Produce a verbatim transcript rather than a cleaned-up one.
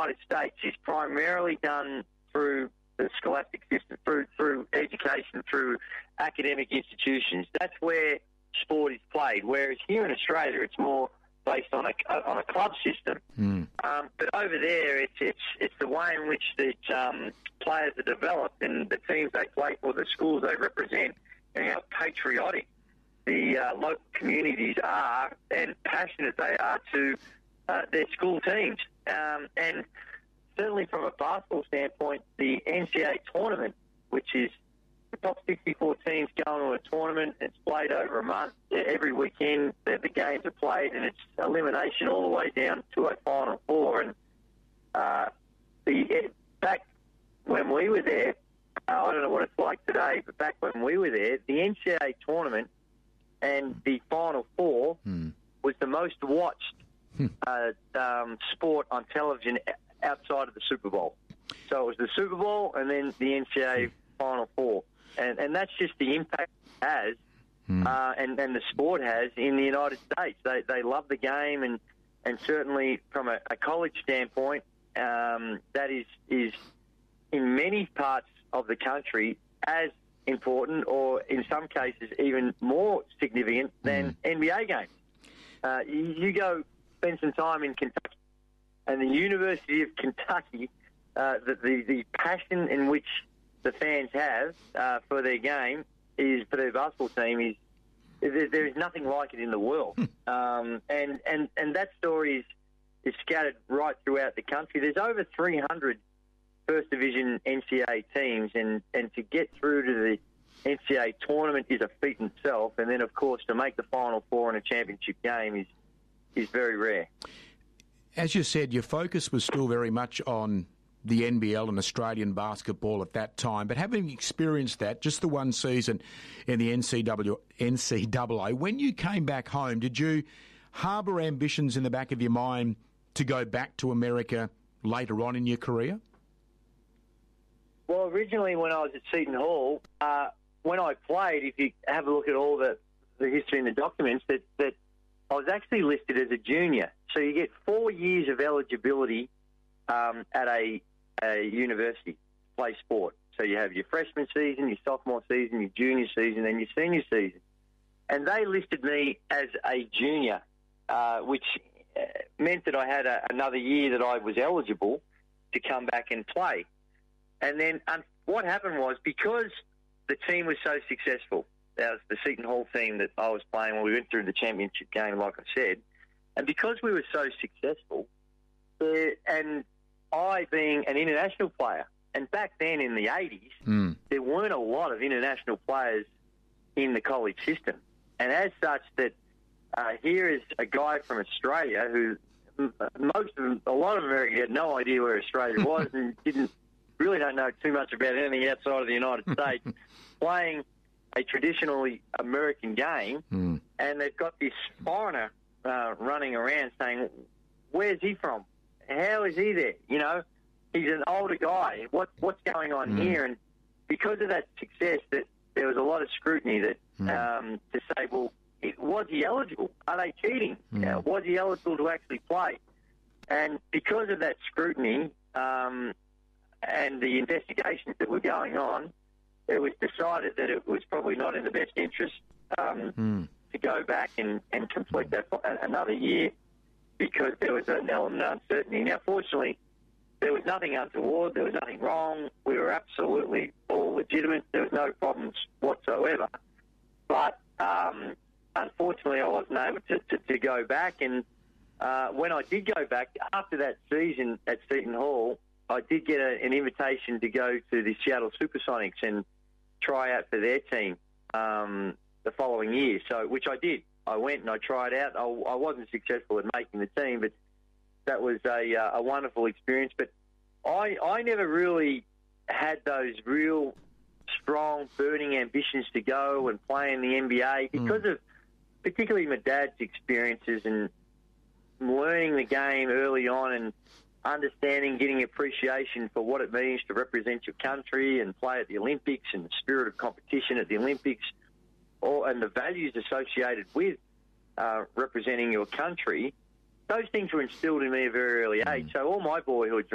United States is primarily done through the scholastic system, through through education, through academic institutions. That's where sport is played. Whereas here in Australia, it's more based on a on a club system. Mm. Um, but over there, it's it's it's the way in which the um, players are developed and the teams they play for, the schools they represent, and how patriotic the uh, local communities are and passionate they are to uh, their school teams. Um, and certainly from a basketball standpoint, the N C A A tournament, which is the top sixty-four teams going to a tournament, it's played over a month. Every weekend the, the games are played, and it's elimination all the way down to a Final Four. And uh, the back when we were there, uh, I don't know what it's like today, but back when we were there, the N C A A tournament and the Final Four mm. was the most watched uh, um, sport on television outside of the Super Bowl. So it was the Super Bowl and then the N C A A Final Four. And and that's just the impact it has mm. uh, and, and the sport has in the United States. They they love the game, and, and certainly from a, a college standpoint, um, that is, is in many parts of the country as important, or in some cases even more significant than mm. N B A games. Uh, you, you go spend some time in Kentucky, and the University of Kentucky, uh, the, the the passion in which the fans have uh, for their game is for their basketball team is there, there is nothing like it in the world. um, and, and and that story is is scattered right throughout the country. There's over three hundred First Division N C A A teams, and, and to get through to the N C A A tournament is a feat in itself, and then, of course, to make the Final Four in a championship game is is very rare. As you said, your focus was still very much on the N B L and Australian basketball at that time, but having experienced that, just the one season in the N C A A, when you came back home, did you harbour ambitions in the back of your mind to go back to America later on in your career? Well, originally when I was at Seton Hall, uh, when I played, if you have a look at all the, the history and the documents, that, that I was actually listed as a junior. So you get four years of eligibility um, at a, a university to play sport. So you have your freshman season, your sophomore season, your junior season, and your senior season. And they listed me as a junior, uh, which meant that I had a, another year that I was eligible to come back and play. And then um, what happened was, because the team was so successful, that was the Seton Hall team that I was playing when we went through the championship game, like I said, and because we were so successful, uh, and I being an international player, and back then in the eighties, mm. there weren't a lot of international players in the college system. And as such, that uh, here is a guy from Australia who, most of them, a lot of America had no idea where Australia was and didn't really don't know too much about anything outside of the United States, playing a traditionally American game, mm. and they've got this foreigner uh, running around saying, where's he from? How is he there? You know, he's an older guy. What, what's going on mm. here? And because of that success, that there was a lot of scrutiny that mm. um, to say, well, it, was he eligible? Are they cheating? Mm. Uh, was he eligible to actually play? And because of that scrutiny, um, and the investigations that were going on, it was decided that it was probably not in the best interest um, mm. to go back and, and complete that another year, because there was an element of uncertainty. Now, fortunately, there was nothing untoward. There was nothing wrong. We were absolutely all legitimate. There was no problems whatsoever. But um, unfortunately, I wasn't able to, to, to go back. And uh, when I did go back, after that season at Seton Hall, I did get a, an invitation to go to the Seattle Supersonics and try out for their team um, the following year. So, which I did. I went and I tried out. I, I wasn't successful at making the team, but that was a, uh, a wonderful experience. But I, I never really had those real strong, burning ambitions to go and play in the N B A because mm. of particularly my dad's experiences and learning the game early on and understanding, getting appreciation for what it means to represent your country and play at the Olympics and the spirit of competition at the Olympics, or and the values associated with uh, representing your country. Those things were instilled in me at a very early age. So all my boyhood